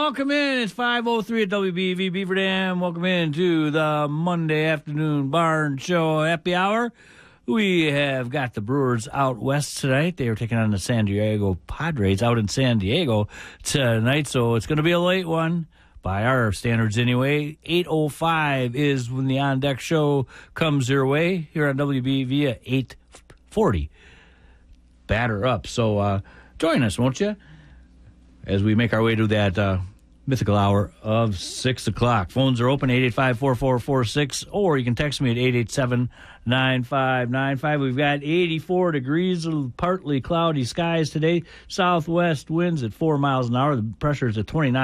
welcome in. It's 5:03 at WBV Beaver Dam. Welcome in to the Monday afternoon Barn Show Happy Hour. We have got the Brewers out west tonight. They are taking on the San Diego Padres out in San Diego tonight, so it's going to be a late one by our standards anyway. 8:05 is when the On Deck show comes your way here on WBV at 8:40. Batter up. So join us, won't you, as we make our way to that mythical hour of 6 o'clock. Phones are open, 885-4446, or you can text me at 887-9595. We've got 84 degrees, partly cloudy skies today. Southwest winds at 4 miles an hour. The pressure is at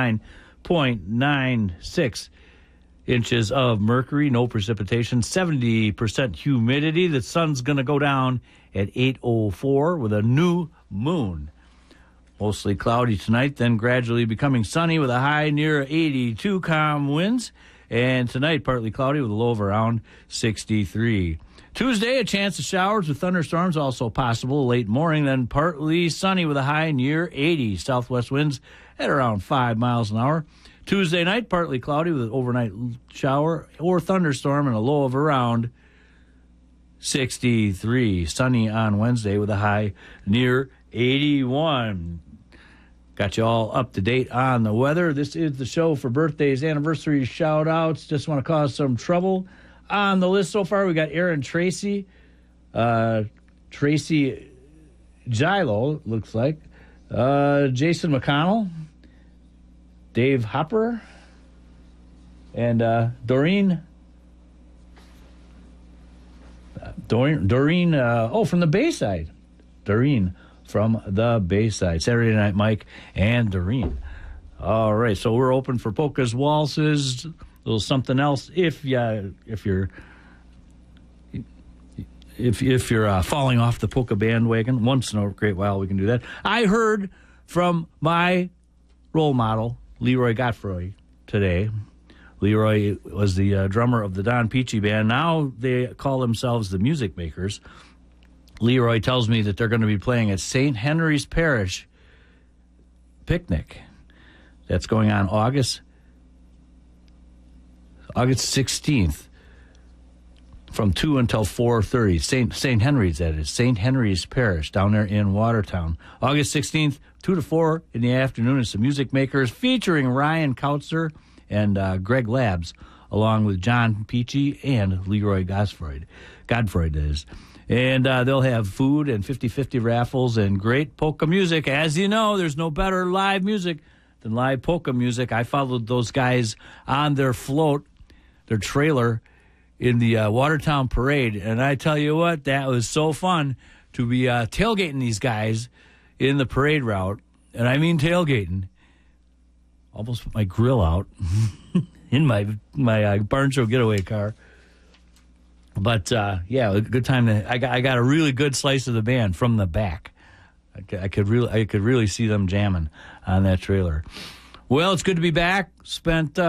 29.96 inches of mercury. No precipitation, 70% humidity. The sun's going to go down at 8:04 with a new moon. Mostly cloudy tonight, then gradually becoming sunny with a high near 82, calm winds. And tonight, partly cloudy with a low of around 63. Tuesday, a chance of showers with thunderstorms also possible late morning, then partly sunny with a high near 80. Southwest winds at around 5 miles an hour. Tuesday night, partly cloudy with an overnight shower or thunderstorm and a low of around 63. Sunny on Wednesday with a high near 81. Got you all up to date on the weather. This is the show for birthdays, anniversaries, shout-outs. Just want to cause some trouble. On the list so far, we got Aaron Tracy, Tracy Gilo, looks like, Jason McConnell, Dave Hopper, and Doreen, from the Bayside. Doreen from the Bayside. Saturday Night Mike and Doreen. All right, so we're open for polkas, waltzes, a little something else. If you're falling off the polka bandwagon, once in a great while we can do that. I heard from my role model, Leroy Godfrey, today. Leroy was the drummer of the Don Peachy Band. Now they call themselves the Music Makers. Leroy tells me that they're going to be playing at St. Henry's Parish Picnic. That's going on August 16th from 2 until 4:30. St. Henry's, that is. St. Henry's Parish down there in Watertown. August 16th, 2 to 4 in the afternoon. It's the Music Makers featuring Ryan Kautzer and Greg Labs, along with John Peachy and Leroy Godfrey, that is. And they'll have food and 50-50 raffles and great polka music. As you know, there's no better live music than live polka music. I followed those guys on their float, their trailer, in the Watertown Parade. And I tell you what, that was so fun to be tailgating these guys in the parade route. And I mean tailgating. Almost put my grill out in my Barn Show getaway car. But, yeah, a good time. I got a really good slice of the band from the back. I could really see them jamming on that trailer. Well, it's good to be back. Spent